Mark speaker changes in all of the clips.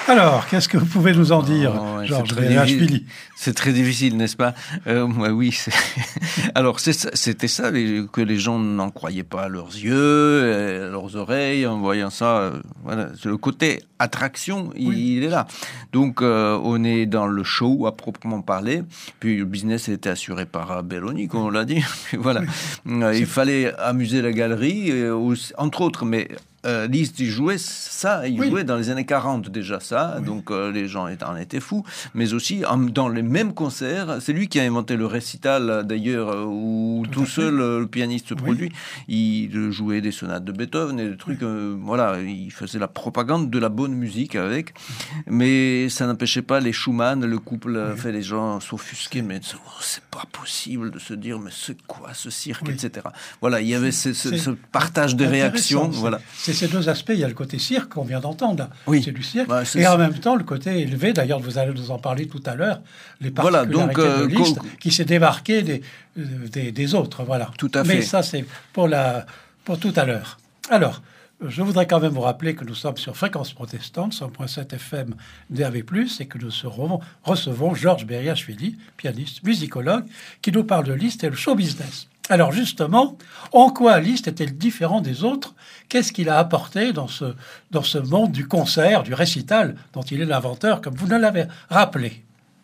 Speaker 1: Alors, qu'est-ce que vous pouvez nous en dire, Georges Beriashvili?
Speaker 2: C'est très difficile, n'est-ce pas? Oui. Alors, c'était ça que les gens n'en croyaient pas à leurs yeux, à leurs oreilles, en voyant ça. Voilà, le côté attraction, il est là. Donc, on est dans le show à proprement parler. Puis, le business était assuré par Belloni, comme on l'a dit. Voilà. Il fallait amuser la galerie, entre autres, mais... Liszt, il jouait ça, il jouait dans les années 40 déjà ça, donc les gens en étaient fous, mais aussi dans les mêmes concerts, c'est lui qui a inventé le récital d'ailleurs, où tout seul le pianiste se produit, il jouait des sonates de Beethoven et des trucs, voilà, il faisait la propagande de la bonne musique avec, mais ça n'empêchait pas les Schumann, le couple, fait les gens s'offusquaient, mais c'est pas possible de se dire, mais c'est quoi ce cirque, etc. Voilà, il y avait ce partage des réactions, voilà.
Speaker 1: C'est ces deux aspects. Il y a le côté cirque qu'on vient d'entendre, là. C'est du cirque. Et en même temps, le côté élevé, d'ailleurs, vous allez nous en parler tout à l'heure, les particularités de Liszt, qui s'est démarqué des autres. Voilà.
Speaker 2: Tout à fait.
Speaker 1: Mais ça, c'est pour tout à l'heure. Alors, je voudrais quand même vous rappeler que nous sommes sur Fréquence Protestante, 100.7 FM DAB+, et que nous recevons Georges Beriashvili, pianiste, musicologue, qui nous parle de Liszt et le show business. Alors justement, en quoi Liszt est-il différent des autres? Qu'est-ce qu'il a apporté dans ce monde du concert, du récital, dont il est l'inventeur, comme vous nous l'avez rappelé?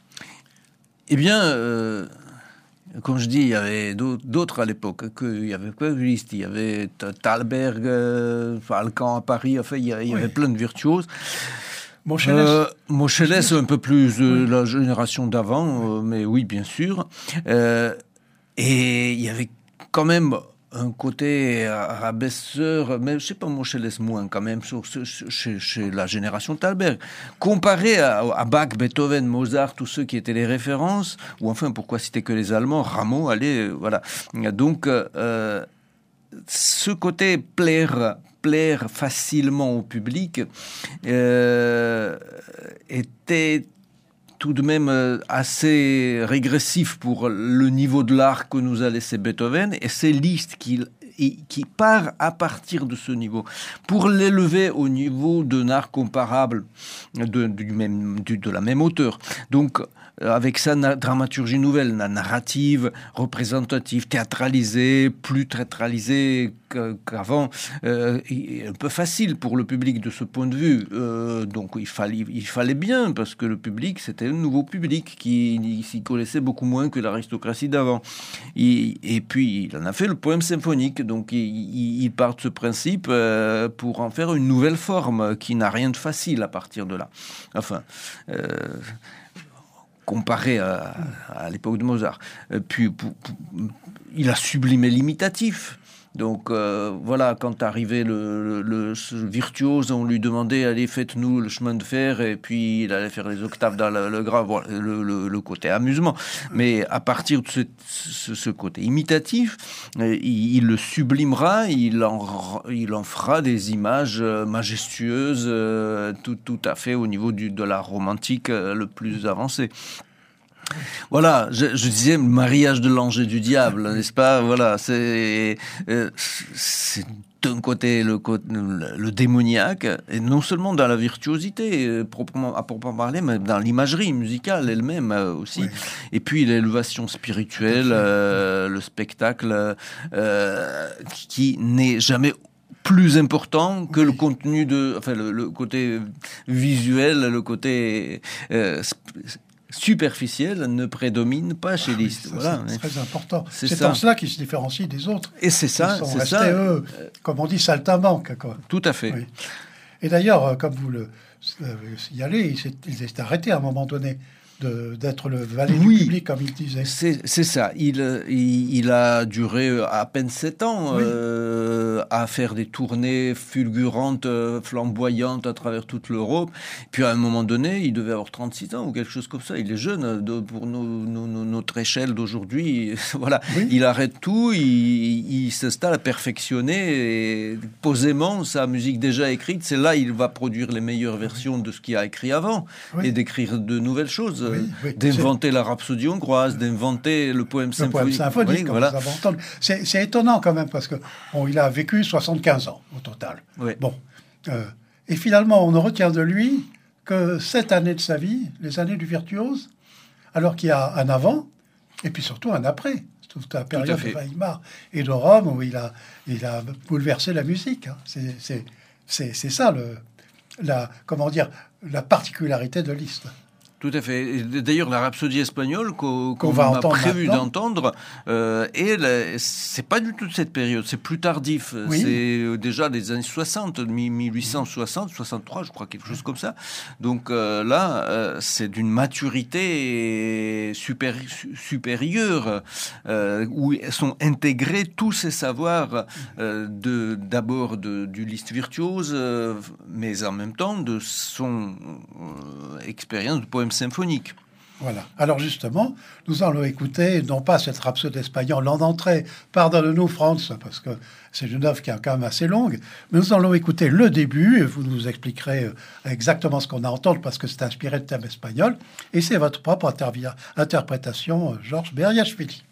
Speaker 2: Eh bien, comme je dis, il y avait d'autres à l'époque. Il y avait que Liszt, il y avait Thalberg, Falcan à Paris, enfin, il y avait plein de virtuoses. Moscheles, un peu plus la génération d'avant, mais oui, bien sûr. Et il y avait quand même un côté rabaisseur, mais je sais pas, Moscheles moins quand même, chez la génération Thalberg. Comparé à Bach, Beethoven, Mozart, tous ceux qui étaient les références, ou enfin, pourquoi citer que les Allemands, Rameau, allez, voilà. Donc, ce côté plaire facilement au public était tout de même assez régressif pour le niveau de l'art que nous a laissé Beethoven, et c'est Liszt qui part à partir de ce niveau pour l'élever au niveau d'un art comparable de la même hauteur. Donc, avec sa dramaturgie nouvelle, la narrative, représentative, théâtralisée, plus théâtralisée qu'avant, un peu facile pour le public de ce point de vue. Donc il fallait bien, parce que le public, c'était un nouveau public qui s'y connaissait beaucoup moins que l'aristocratie d'avant. Et puis, il en a fait le poème symphonique. Donc il part de ce principe pour en faire une nouvelle forme qui n'a rien de facile à partir de là. Enfin... comparé à l'époque de Mozart. Puis, il a sublimé l'imitatif. Donc, voilà, quand arrivait ce virtuose, on lui demandait, allez, faites-nous le chemin de fer, et puis il allait faire les octaves dans le grave, voilà, le côté amusement. Mais à partir de ce côté imitatif, il le sublimera, il en fera des images majestueuses, tout à fait au niveau de l'art romantique le plus avancé. Voilà, je disais le mariage de l'ange et du diable, n'est-ce pas? Voilà, c'est d'un côté le démoniaque, et non seulement dans la virtuosité à proprement parler, mais dans l'imagerie musicale elle-même aussi. Oui. Et puis l'élévation spirituelle, le spectacle qui n'est jamais plus important que le contenu le côté visuel, le côté superficiel ne prédomine pas chez Liszt.
Speaker 1: Voilà, c'est très important. C'est en cela qu'il se différencie des autres.
Speaker 2: Et c'est ça.
Speaker 1: Ils sont restés, eux, comme on dit, saltimbanques, quoi.
Speaker 2: Tout à fait.
Speaker 1: Oui. Et d'ailleurs, comme vous le signalez, il s'est arrêté à un moment donné d'être le valet du public, comme il disait.
Speaker 2: C'est ça. Il a duré à peine 7 ans à faire des tournées fulgurantes, flamboyantes à travers toute l'Europe. Puis à un moment donné, il devait avoir 36 ans ou quelque chose comme ça. Il est jeune pour notre échelle d'aujourd'hui. Voilà. Oui. Il arrête tout, il s'installe à perfectionner et posément sa musique déjà écrite. C'est là il va produire les meilleures versions de ce qu'il a écrit avant et d'écrire de nouvelles choses. Oui, d'inventer la rhapsodie hongroise, d'inventer le poème symphonique.
Speaker 1: Oui, voilà. C'est étonnant quand même, parce qu'il a vécu 75 ans au total. Oui. Bon, et finalement, on ne retient de lui que cette année de sa vie, les années du virtuose, alors qu'il y a un avant, et puis surtout un après. Toute la période de Weimar et de Rome où il a bouleversé la musique. Hein. C'est ça la particularité de Liszt.
Speaker 2: Tout à fait. Et d'ailleurs, la Rhapsodie espagnole qu'on
Speaker 1: va
Speaker 2: a prévu
Speaker 1: maintenant
Speaker 2: d'entendre, c'est pas du tout de cette période, c'est plus tardif.
Speaker 1: Oui.
Speaker 2: C'est déjà des années 60, 1860, 63, je crois, quelque chose comme ça. Donc là, c'est d'une maturité supérieure, où sont intégrés tous ces savoirs, d'abord du Liszt virtuose, mais en même temps de son expérience de poème symphonique.
Speaker 1: Voilà. Alors justement, nous allons écouter, non pas cette rhapsodie espagnole en entrée, pardonne-nous France, parce que c'est une œuvre qui est quand même assez longue, mais nous allons écouter le début, et vous nous expliquerez exactement ce qu'on a entendu, parce que c'est inspiré de thème espagnol, et c'est votre propre interprétation, Georges Beriachvili.